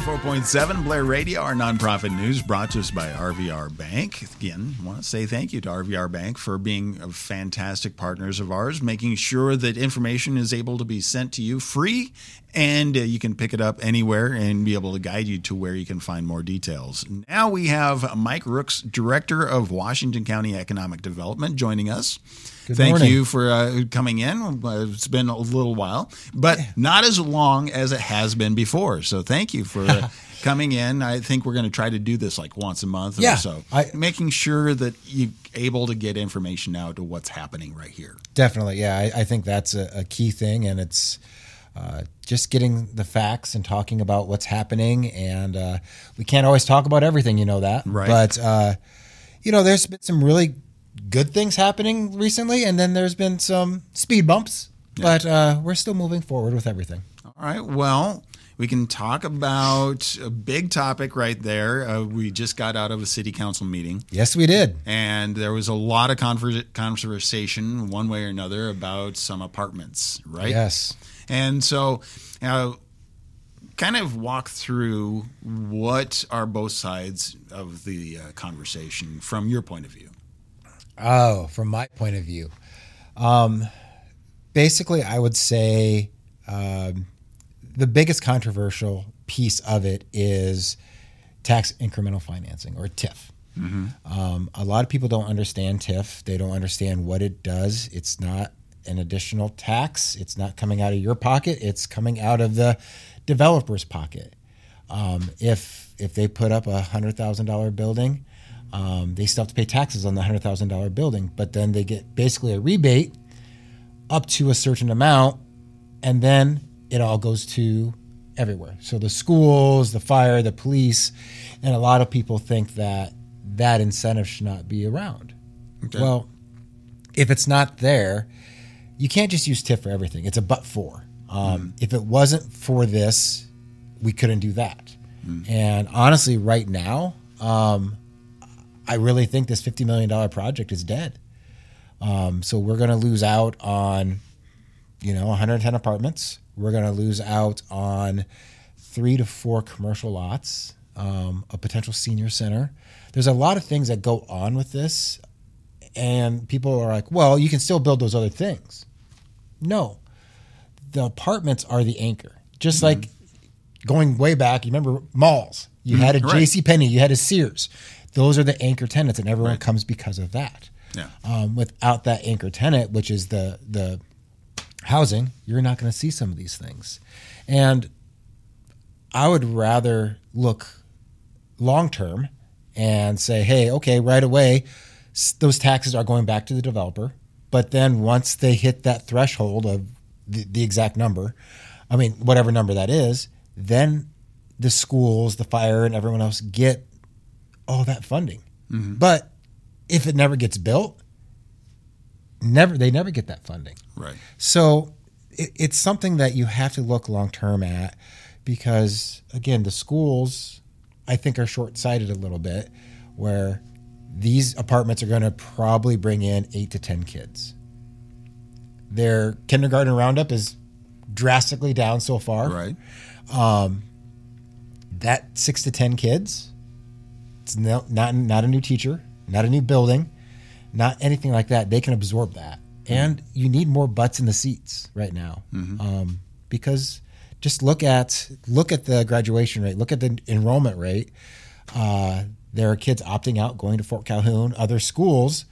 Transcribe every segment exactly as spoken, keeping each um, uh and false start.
ninety-four point seven Blair Radio, our nonprofit news brought to us by R V R Bank. Again, I want to say thank you to R V R Bank for being fantastic partners of ours, making sure that information is able to be sent to you free, and uh, you can pick it up anywhere and be able to guide you to where you can find more details. Now we have Mike Rooks, Director of Washington County Economic Development, joining us. Good Thank morning. you for uh, coming in. Uh, It's been a little while, but not as long as it has been before. So thank you for uh, coming in. I think we're going to try to do this like once a month Yeah, or so, I- making sure that you're able to get information out to what's happening right here. Definitely, yeah. I, I think that's a, a key thing, and it's uh, just getting the facts and talking about what's happening. And uh, we can't always talk about everything, you know that. Right. But, uh, you know, there's been some really good things happening recently, and then there's been some speed bumps. Yeah. But uh, we're still moving forward with everything. All right. Well, we can talk about a big topic right there. Uh, we just got out of a city council meeting, Yes, we did. and there was a lot of conver- conversation one way or another about some apartments, right? Yes. And so, uh, kind of walk through what are both sides of the uh, conversation from your point of view. Oh, from my point of view. Um, basically, I would say um, the biggest controversial piece of it is tax incremental financing, or T I F. Um, a lot of people don't understand T I F. They don't understand what it does. It's not an additional tax. It's not coming out of your pocket. It's coming out of the developer's pocket. Um, if if they put up a one hundred thousand dollars building, um, they still have to pay taxes on the one hundred thousand dollars building, but then they get basically a rebate up to a certain amount, and then it all goes to everywhere. So the schools, the fire, the police, and a lot of people think that that incentive should not be around. Okay. Well, if it's not there, you can't just use T I F for everything. It's a but for. Um, If it wasn't for this, we couldn't do that. And honestly, right now, um, I really think this fifty million dollars project is dead. Um, so we're going to lose out on, you know, one hundred ten apartments. We're going to lose out on three to four commercial lots, um, a potential senior center. There's a lot of things that go on with this, and people are like, well, you can still build those other things. No, the apartments are the anchor. Just mm-hmm. like going way back, you remember malls. You mm-hmm. had a right. JCPenney, you had a Sears. Those are the anchor tenants, and everyone right. comes because of that. Yeah. Um, without that anchor tenant, which is the the housing, you're not going to see some of these things. And I would rather look long term and say, hey, okay, right away, s- those taxes are going back to the developer. But then once they hit that threshold of the, the exact number, I mean, whatever number that is, then the schools, the fire, and everyone else get all that funding. Mm-hmm. But if it never gets built, never they never get that funding. Right. So it, it's something that you have to look long term at, because again, the schools, I think, are short sighted a little bit, where these apartments are going to probably bring in eight to ten kids. Their kindergarten roundup is drastically down so far. Right. Um, that six to ten kids, it's no, not not a new teacher, not a new building, not anything like that. They can absorb that, mm-hmm. and you need more butts in the seats right now, mm-hmm. um, because just look at look at the graduation rate, look at the enrollment rate. Uh, there are kids opting out, going to Fort Calhoun, other schools.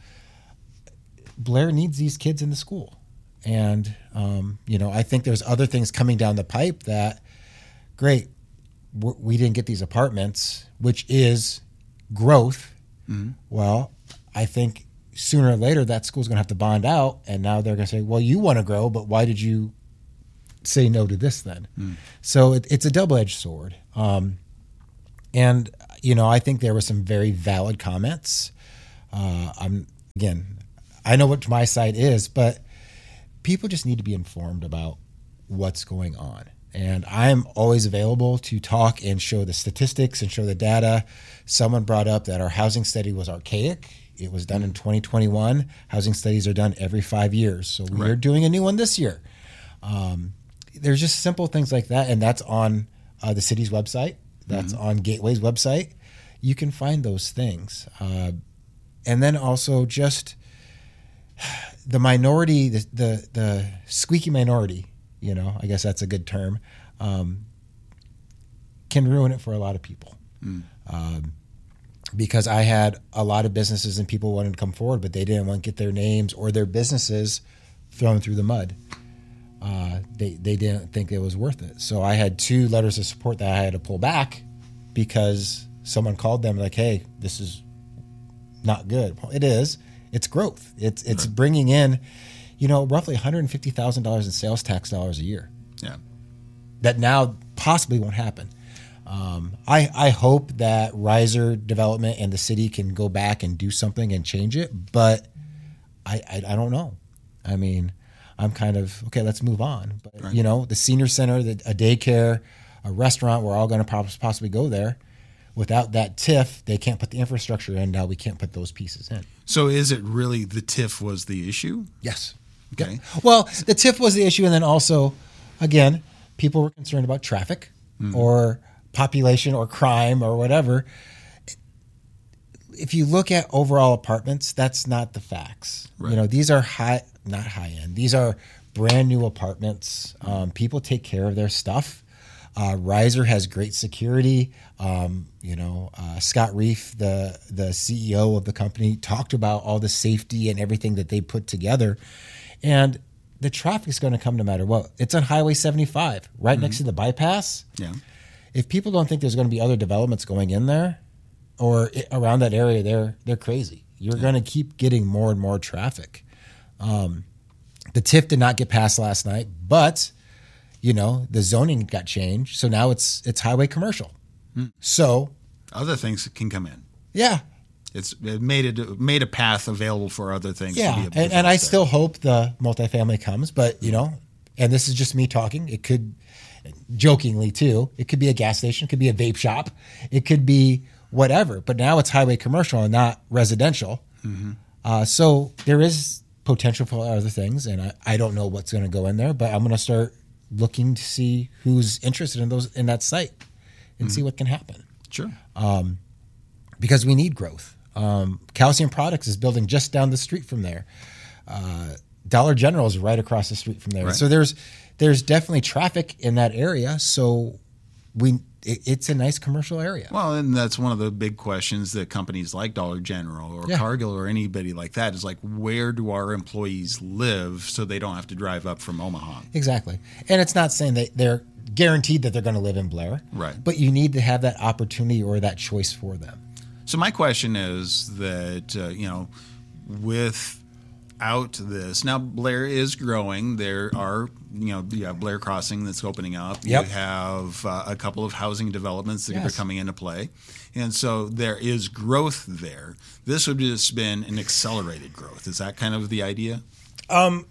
Blair needs these kids in the school. And, um, you know, I think there's other things coming down the pipe that, great, w- we didn't get these apartments, which is growth. Mm-hmm. Well, I think sooner or later that school's going to have to bond out, and now they're going to say, well, you want to grow, but why did you say no to this then? Mm. So it, it's a double-edged sword. Um, and, you know, I think there were some very valid comments. Uh, I'm again, I know what my side is, but people just need to be informed about what's going on. And I'm always available to talk and show the statistics and show the data. Someone brought up that our housing study was archaic. It was done in twenty twenty-one. Housing studies are done every five years. So we right. are doing a new one this year. Um, there's just simple things like that. And that's on uh, the city's website. that's mm-hmm. on Gateway's website. You can find those things. Uh, and then also just the minority, the, the, the squeaky minority, you know, I guess that's a good term, um, can ruin it for a lot of people. Mm. Um, because I had a lot of businesses and people wanted to come forward, but they didn't want to get their names or their businesses thrown through the mud. Uh, they they didn't think it was worth it. So I had two letters of support that I had to pull back because someone called them like, hey, this is not good. Well, it is. It's growth. It's it's right. bringing in, you know, roughly one hundred fifty thousand dollars in sales tax dollars a year. Yeah. That now possibly won't happen. Um, I, I hope that Riser Development and the city can go back and do something and change it, but I, I, I don't know. I mean, I'm kind of, okay, let's move on. But, right. you know, the senior center, the, a daycare, a restaurant, we're all going to possibly go there. Without that T I F, they can't put the infrastructure in. Now we can't put those pieces in. So is it really the T I F was the issue? Yes. Okay. Yeah. Well, the T I F was the issue. And then also, again, people were concerned about traffic mm-hmm. or population or crime or whatever. If you look at overall apartments, that's not the facts. Right. You know, these are high, not high end. These are brand new apartments. Um, people take care of their stuff. Uh, Riser has great security. Um, you know, uh, Scott Reef, the the C E O of the company, talked about all the safety and everything that they put together. And the traffic is going to come no matter what. It's on Highway seventy-five, right mm-hmm. next to the bypass. Yeah. If people don't think there's going to be other developments going in there or around that area, they're they're crazy. You're yeah. going to keep getting more and more traffic. Um, the T I F did not get passed last night, but you know the zoning got changed, so now it's it's highway commercial. Hmm. So other things can come in. Yeah, it's it made it made a path available for other things. Yeah, to be and, and I still hope the multifamily comes, but you know, and this is just me talking. It could. Jokingly too, it could be a gas station, it could be a vape shop, it could be whatever. But now it's highway commercial and not residential. Mm-hmm. Uh, so there is potential for other things, and I, I don't know what's going to go in there. But I'm going to start looking to see who's interested in those in that site and mm-hmm. see what can happen. Sure, um, because we need growth. Um, Calcium Products is building just down the street from there. Uh, Dollar General is right across the street from there. Right. So there's there's definitely traffic in that area. So we it, it's a nice commercial area. Well, and that's one of the big questions that companies like Dollar General or yeah. Cargill or anybody like that is like, where do our employees live so they don't have to drive up from Omaha? Exactly. And it's not saying that they're guaranteed that they're going to live in Blair. Right. But you need to have that opportunity or that choice for them. So my question is that, uh, you know, with out this. Now, Blair is growing. There are, you know, you have Blair Crossing that's opening up. Yep. You have uh, a couple of housing developments that yes. are coming into play. And so there is growth there. This would have just been an accelerated growth. Is that kind of the idea? Um,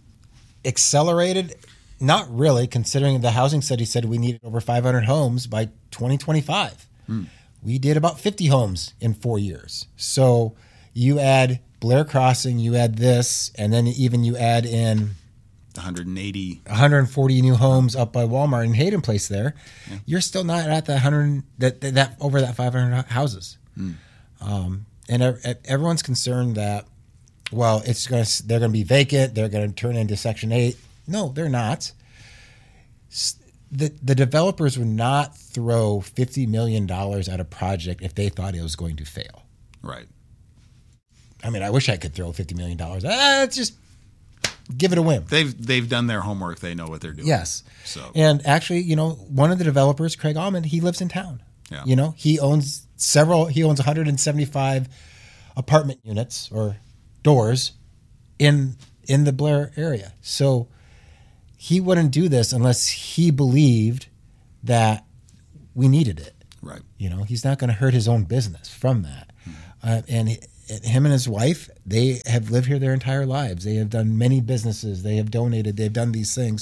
accelerated? Not really, considering the housing study said we needed over five hundred homes by twenty twenty-five. Hmm. We did about fifty homes in four years. So you add Blair Crossing, you add this, and then even you add in one hundred eighty, one hundred forty new homes up by Walmart in Hayden Place. There, yeah. You're still not at that hundred that that over that five hundred houses. Mm. Um, and everyone's concerned that, well, it's going to they're going to be vacant. They're going to turn into Section Eight. No, they're not. The the developers would not throw fifty million dollars at a project if they thought it was going to fail. Right. I mean, I wish I could throw fifty million dollars. Ah, it's just give it a whim. They've they've done their homework. They know what they're doing. Yes. So and actually, you know, one of the developers, Craig Allman, he lives in town. Yeah. You know, he owns several. He owns one hundred seventy-five apartment units or doors in in the Blair area. So he wouldn't do this unless he believed that we needed it. Right. You know, he's not going to hurt his own business from that. Mm-hmm. Uh, and he, him and his wife, they have lived here their entire lives. They have done many businesses. They have donated. They've done these things.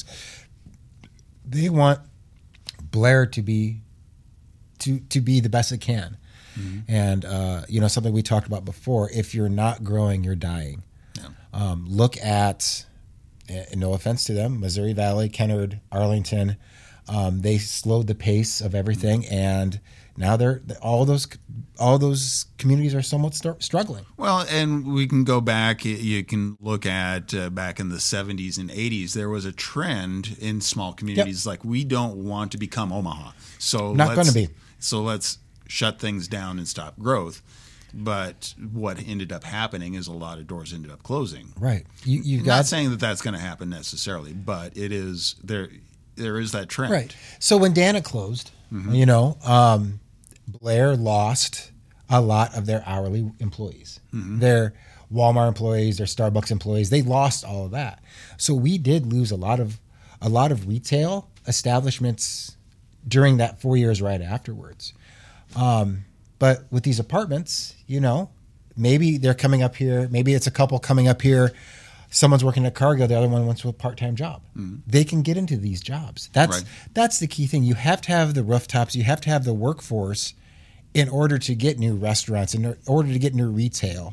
They want Blair to be to to be the best it can. Mm-hmm. And, uh, you know, something we talked about before, if you're not growing, you're dying. Yeah. Um, look at, no offense to them, Missouri Valley, Kennard, Arlington, Um, they slowed the pace of everything, and now they're all those all those communities are somewhat st- struggling. Well, and we can go back. You can look at uh, back in the seventies and eighties. There was a trend in small communities Yep. like we don't want to become Omaha, so Not let's- gonna be. So let's shut things down and stop growth. But what ended up happening is a lot of doors ended up closing. Right. You you I'm got not saying that that's going to happen necessarily, but it is there. There is that trend. right. So when Dana closed, you know, um, Blair lost a lot of their hourly employees, their Walmart employees, their Starbucks employees. They lost all of that. So we did lose a lot of a lot of retail establishments during that four years right afterwards. Um, but with these apartments, you know, maybe they're coming up here. Maybe it's a couple coming up here. Someone's working at Cargill. The other one wants a part-time job. Mm-hmm. They can get into these jobs. That's Right. that's the key thing. You have to have the rooftops. You have to have the workforce in order to get new restaurants, in order to get new retail,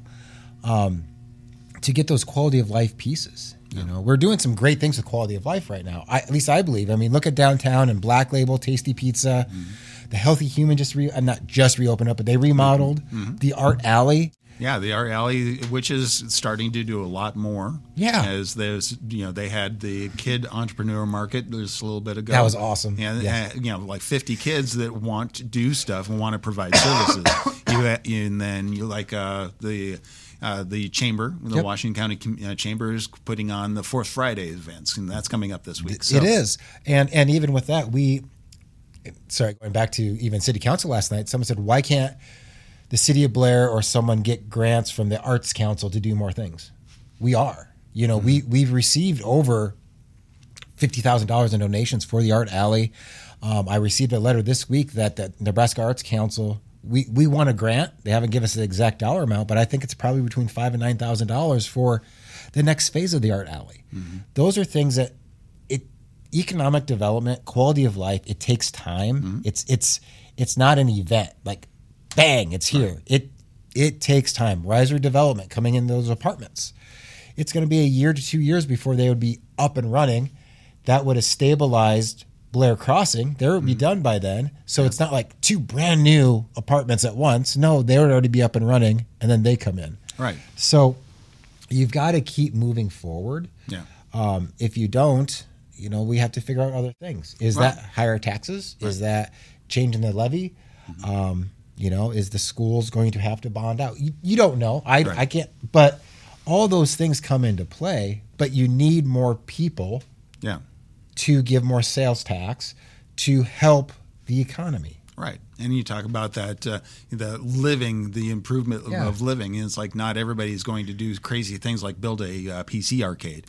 um, to get those quality of life pieces. You know, we're doing some great things with quality of life right now. I, at least I believe. I mean, look at downtown and Black Label, Tasty Pizza, mm-hmm. the Healthy Human just re, uh, not just reopened up, but they remodeled mm-hmm. the Art Alley. Yeah, the Art Alley, which is starting to do a lot more. Yeah, as there's, you know, they had the kid entrepreneur market just a little bit ago. That was awesome. Yeah, yes. you know, like fifty kids that want to do stuff and want to provide services. you, and then you like uh, the. Uh, the chamber, the yep. Washington County Com- uh, Chamber is putting on the Fourth Friday events, and that's coming up this week. So. It is, and and even with that, we, sorry, going back to even City Council last night, someone said, why can't the City of Blair or someone get grants from the Arts Council to do more things? We are, you know, mm-hmm. we we've received over fifty thousand dollars in donations for the Art Alley. Um, I received a letter this week that the Nebraska Arts Council. We we want a grant. They haven't given us the exact dollar amount, but I think it's probably between five and nine thousand dollars for the next phase of the Art Alley. Mm-hmm. Those are things that it economic development, quality of life. It takes time. Mm-hmm. It's it's it's not an event like bang, it's here. Right. It it takes time. Riser development coming in those apartments. It's going to be a year to two years before they would be up and running. That would have stabilized Blair Crossing. They would be mm-hmm. done by then. So yeah. It's not like two brand new apartments at once. No, they would already be up and running, and then they come in. Right. So you've got to keep moving forward. Yeah. Um, if you don't, you know, we have to figure out other things. Is right. that higher taxes? Right. Is that changing the levy? Mm-hmm. Um, you know, is the schools going to have to bond out? You, you don't know. I, right. I can't. But all those things come into play, but you need more people. Yeah. To give more sales tax to help the economy. Right. And you talk about that, uh, the living, the improvement yeah. of living. And it's like not everybody's going to do crazy things like build a uh, P C arcade,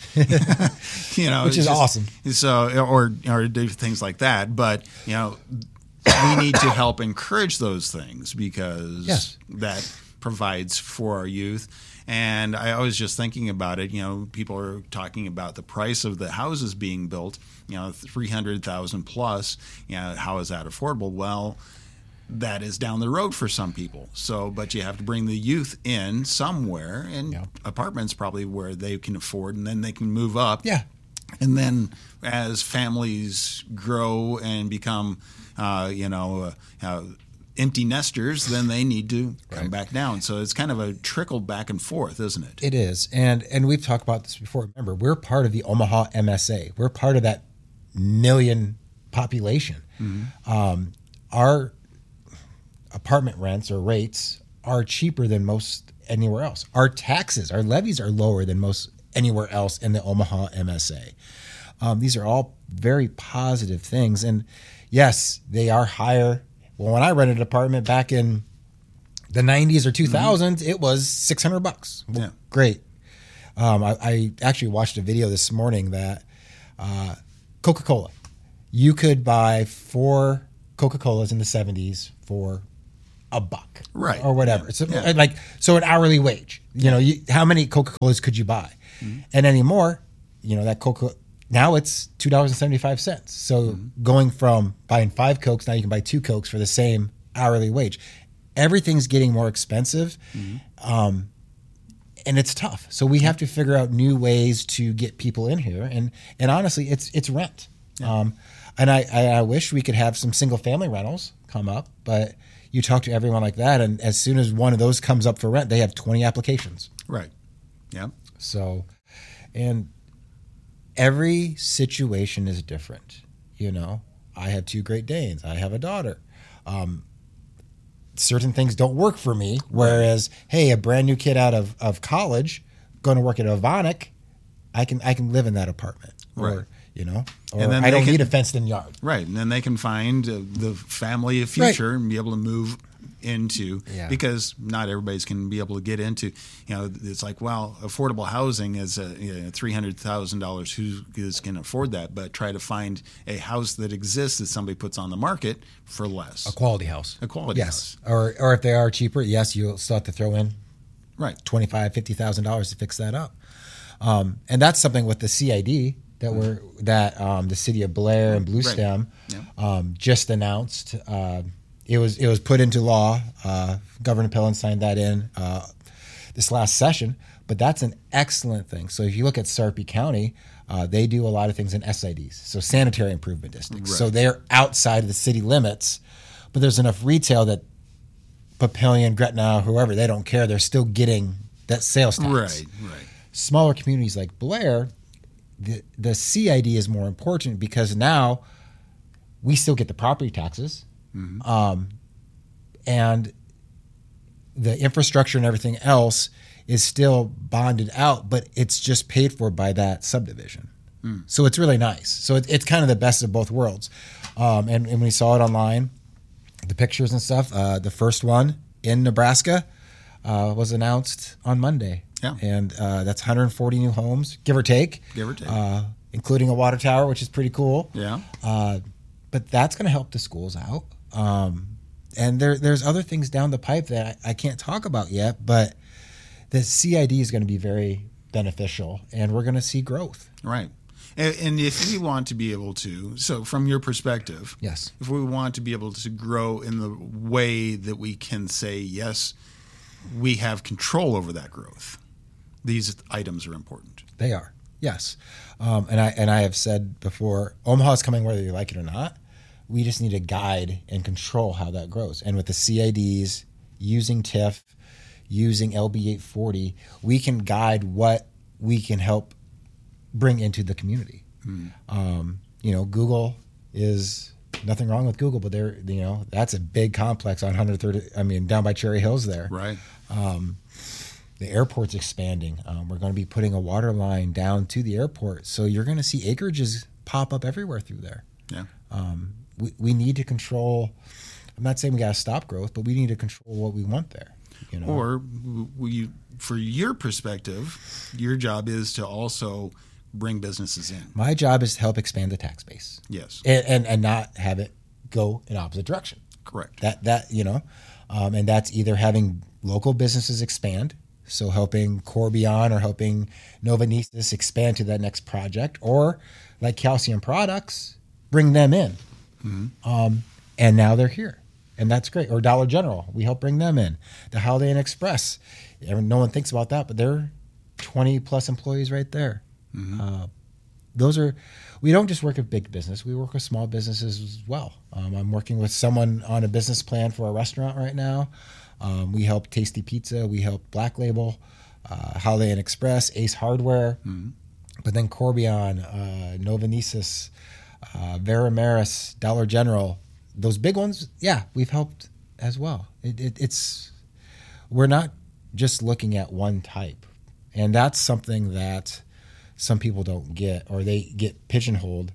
you know, which is just, awesome. So, or, or do things like that. But, you know, we need to help encourage those things because yes. that provides for our youth. And I was just thinking about it. You know, people are talking about the price of the houses being built. You know, three hundred thousand plus. You know, how is that affordable? Well, that is down the road for some people. So, but you have to bring the youth in somewhere, and yeah. apartments probably where they can afford, and then they can move up. Yeah. And then as families grow and become, uh, you know. Uh, uh, empty nesters, then they need to come right. back down. So it's kind of a trickle back and forth, isn't it? It is. And and we've talked about this before. Remember, we're part of the Omaha M S A. We're part of that million population. Mm-hmm. Um, our apartment rents or rates are cheaper than most anywhere else. Our taxes, our levies are lower than most anywhere else in the Omaha M S A. Um, these are all very positive things. And yes, they are higher. Well, when I rented an apartment back in the nineties or two thousands, mm-hmm. it was six hundred bucks. Well, yeah. Great. Um, I, I actually watched a video this morning that uh, Coca-Cola, you could buy four Coca-Colas in the seventies for a buck, right, or whatever. Yeah. So, yeah. like, so an hourly wage. You know, you, how many Coca-Colas could you buy? Mm-hmm. And anymore, you know, that Coca now it's two dollars and seventy-five cents. So mm-hmm. going from buying five Cokes, now you can buy two Cokes for the same hourly wage. Everything's getting more expensive, mm-hmm. um, and it's tough. So we have to figure out new ways to get people in here. And and honestly, it's it's rent. Yeah. Um, and I, I, I wish we could have some single family rentals come up, but you talk to everyone like that, and as soon as one of those comes up for rent, they have twenty applications. Right. Yeah. So, and every situation is different. You know, I have two Great Danes. I have a daughter. Um, certain things don't work for me. Whereas, hey, a brand new kid out of, of college going to work at Avonic, I can I can live in that apartment. Right. Or, you know, or And then I they don't can- need a fenced-in yard. Right. And then they can find uh, the family of future and be able to move into, Yeah. because not everybody's can be able to get into, you know, it's like, well, affordable housing is a, you know, three hundred thousand dollars. Who is can afford that? But try to find a house that exists that somebody puts on the market for less. A quality house. A quality yes. house. Or or if they are cheaper, yes, you'll still have to throw in Right. twenty-five thousand dollars, fifty thousand dollars to fix that up. Um, and that's something with the C I D that we're that um, the city of Blair and Blue Right. Stem Yeah. um, just announced. Uh, it was it was put into law. Uh, Governor Pillen signed that in uh, this last session. But that's an excellent thing. So if you look at Sarpy County, uh, they do a lot of things in S I Ds, so sanitary improvement districts. Right. So they're outside of the city limits, but there's enough retail that Papillion, Gretna, whoever, they don't care. They're still getting that sales tax. Right. Right. Smaller communities like Blair, the, the C I D is more important because now we still get the property taxes, Mm-hmm. um, and the infrastructure and everything else is still bonded out, but it's just paid for by that subdivision. Mm. So it's really nice. So it, it's kind of the best of both worlds. Um, and, and we saw it online, the pictures and stuff. Uh, the first one in Nebraska uh, was announced on Monday. Yeah. And uh, that's one hundred forty new homes, give or take. Give or take. Uh, including a water tower, which is pretty cool. Yeah. Uh, but that's going to help the schools out. Um, and there, there's other things down the pipe that I, I can't talk about yet, but the C I D is going to be very beneficial, and we're going to see growth. Right. And, and if we want to be able to, so from your perspective, Yes. if we want to be able to grow in the way that we can say, yes, we have control over that growth, these items are important. They are, yes. Um, and I and I have said before, Omaha's coming whether you like it or not. We just need to guide and control how that grows. And with the C I Ds, using T I F, using L B eight forty, we can guide what we can help bring into the community. Mm. Um, you know, Google is nothing wrong with Google, but they're, you know, that's a big complex on one hundred thirty, I mean, down by Cherry Hills there. Right. Um, the airport's expanding. Um, we're going to be putting a water line down to the airport. So you're going to see acreages pop up everywhere through there. Yeah. Um, we, we need to control, I'm not saying we got to stop growth, but we need to control what we want there. You know? Or we, for your perspective, your job is to also bring businesses in. My job is to help expand the tax base. Yes. And, and, and not have it go in opposite direction. Correct. That, that you know, um, and that's either having local businesses expand, so helping Corbion or helping Novanesis expand to that next project, or like Calcium Products, bring them in. Mm-hmm. Um, and now they're here. And that's great. Or Dollar General, we help bring them in. The Holiday Inn Express, no one thinks about that, but they're twenty plus employees right there. Mm-hmm. Uh, those are, we don't just work with big business, we work with small businesses as well. Um, I'm working with someone on a business plan for a restaurant right now. Um, we help Tasty Pizza, we help Black Label, uh, Holiday Inn Express, Ace Hardware, Mm-hmm. but then Corbion, uh, Novanesis, uh, Vera Maris, Dollar General, those big ones, yeah, we've helped as well. It, it, it's, we're not just looking at one type. And that's something that some people don't get, or they get pigeonholed.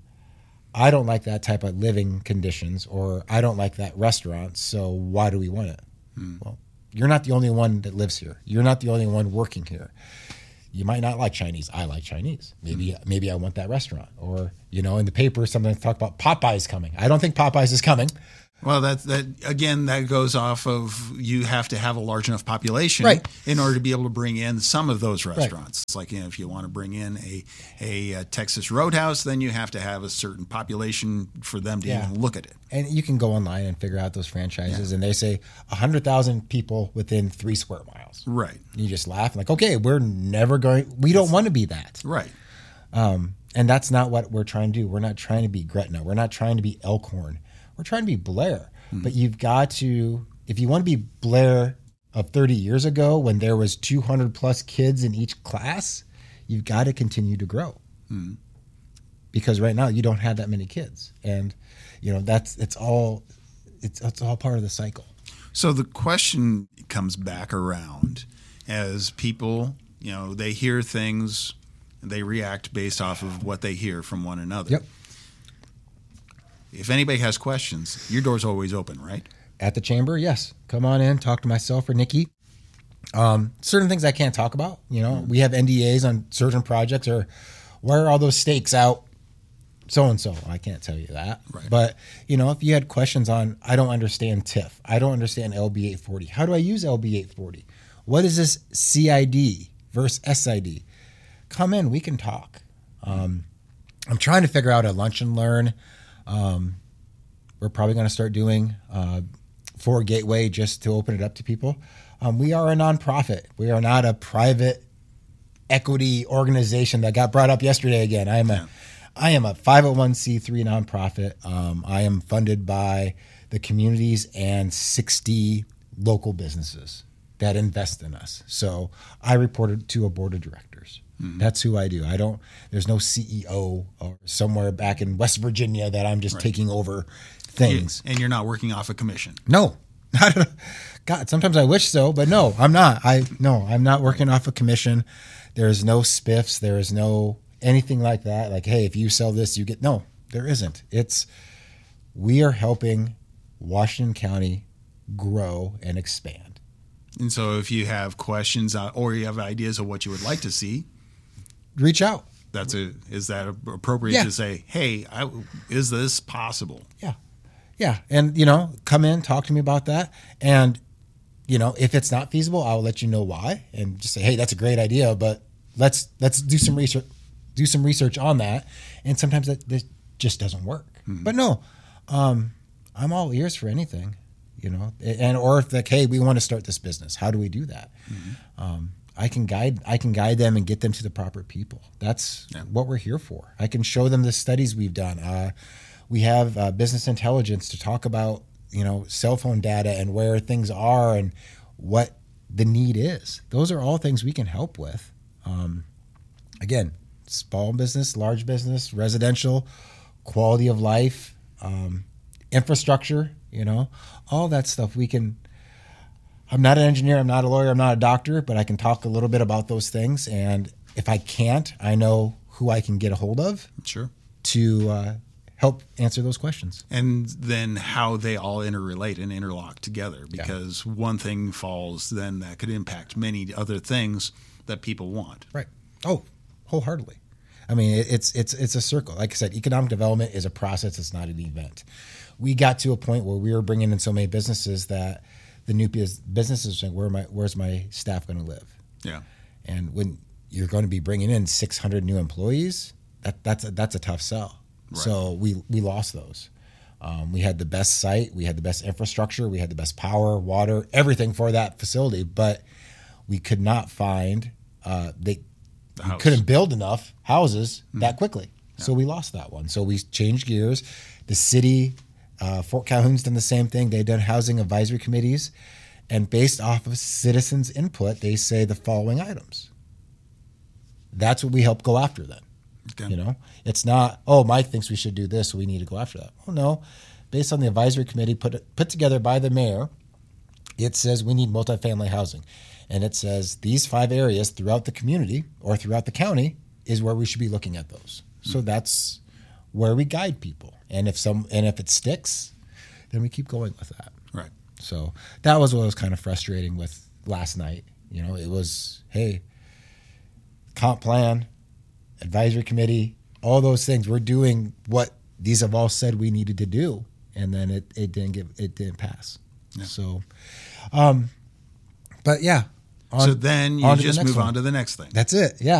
I don't like that type of living conditions, or I don't like that restaurant, so why do we want it? Mm. Well, you're not the only one that lives here. You're not the only one working here. You might not like Chinese. I like Chinese. Maybe mm. maybe I want that restaurant. Or, you know, in the paper, something talk about Popeyes coming. I don't think Popeyes is coming. Well, that that again, that goes off of you have to have a large enough population Right. in order to be able to bring in some of those restaurants. Right. It's like, you know, if you want to bring in a, a, a Texas Roadhouse, then you have to have a certain population for them to Yeah. even look at it. And you can go online and figure out those franchises, Yeah. and they say one hundred thousand people within three square miles. Right. You just laugh, like, okay, we're never going, we don't want to be that. Right. Um, and that's not what we're trying to do. We're not trying to be Gretna. We're not trying to be Elkhorn. We're trying to be Blair. Mm-hmm. But you've got to, if you want to be Blair of thirty years ago when there was two hundred plus kids in each class, you've got to continue to grow. Mm-hmm. Because right now you don't have that many kids. And, you know, that's, it's all, it's, it's all part of the cycle. So the question comes back around as people, you know, they hear things, they react based off of what they hear from one another. Yep. If anybody has questions, your door's always open, right? At the chamber, yes. Come on in, talk to myself or Nikki. Um, certain things I can't talk about. You know, mm-hmm. we have N D As on certain projects, or where are all those stakes out? So and so. I can't tell you that. Right. But, you know, if you had questions on, I don't understand T I F. I don't understand L B eight forty. How do I use L B eight forty? What is this C I D versus S I D? Come in, we can talk. Um, I'm trying to figure out a lunch and learn. Um, we're probably going to start doing uh, for Gateway just to open it up to people. Um, we are a nonprofit. We are not a private equity organization that got brought up yesterday again. I am a, I am a five oh one c three nonprofit. Um, I am funded by the communities and sixty local businesses that invest in us. So I reported to a board of directors. Mm-hmm. That's who I do. I don't, there's no C E O or somewhere back in West Virginia that I'm just right. taking over things. And you're not working off a commission. No. God, sometimes I wish so, but no, I'm not. I no, I'm not working off a commission. There's no spiffs. There is no anything like that. Like, hey, if you sell this, you get, no, there isn't. It's, we are helping Washington County grow and expand. And so if you have questions uh, or you have ideas of what you would like to see, reach out. That's a, is that appropriate yeah. to say, hey, I, is this possible? Yeah. Yeah. And, you know, come in, talk to me about that. And, you know, if it's not feasible, I'll let you know why and just say, hey, that's a great idea, but let's, let's do some research, do some research on that. And sometimes that this just doesn't work, mm-hmm. but no, um, I'm all ears for anything, you know, and, or if like, hey, we want to start this business. How do we do that? Mm-hmm. Um, I can guide, I can guide them and get them to the proper people. That's yeah. what we're here for. I can show them the studies we've done. Uh, we have uh, business intelligence to talk about, you know, cell phone data and where things are and what the need is. Those are all things we can help with. Um, again, small business, large business, residential, quality of life, um, infrastructure, you know, all that stuff we can. I'm not an engineer, I'm not a lawyer, I'm not a doctor, but I can talk a little bit about those things. And if I can't, I know who I can get a hold of sure. to uh, help answer those questions. And then how they all interrelate and interlock together, because yeah. one thing falls, then that could impact many other things that people want. Right. Oh, wholeheartedly. I mean, it's it's it's a circle. Like I said, economic development is a process, it's not an event. We got to a point where we were bringing in so many businesses that the new businesses saying, Where my, where's my staff going to live? Yeah. And when you're going to be bringing in six hundred new employees, that, that's, a, that's a tough sell. Right. So we, we lost those. Um, we had the best site. We had the best infrastructure. We had the best power, water, everything for that facility. But we could not find, uh, they the couldn't build enough houses mm-hmm. that quickly. Yeah. So we lost that one. So we changed gears. The city... Uh, Fort Calhoun's done the same thing. They've done housing advisory committees, and based off of citizens' input, they say the following items. That's what we help go after then. Okay. You know, it's not, oh, Mike thinks we should do this, so we need to go after that. Well, no, based on the advisory committee put put together by the mayor, it says we need multifamily housing, and it says these five areas throughout the community or throughout the county is where we should be looking at those. Mm-hmm. So that's where we guide people. And if some, and if it sticks, then we keep going with that. Right. So that was what was kind of frustrating with last night. You know, it was, hey, comp plan, advisory committee, all those things. We're doing what these have all said we needed to do, and then it, it didn't get it didn't pass. Yeah. So, um, but yeah. On, so then you just move one. on to the next thing. That's it. Yeah.